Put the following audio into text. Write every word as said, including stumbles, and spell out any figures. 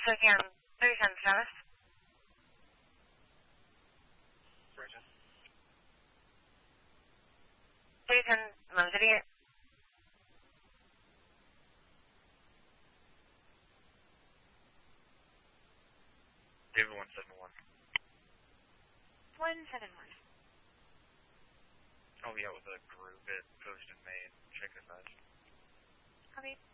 again, thirty-seven Travis. Roger. thirty-seven Montevideo. David one seven one. one seven one. Oh, yeah, with a group at Post and Main. Check this out. Copy.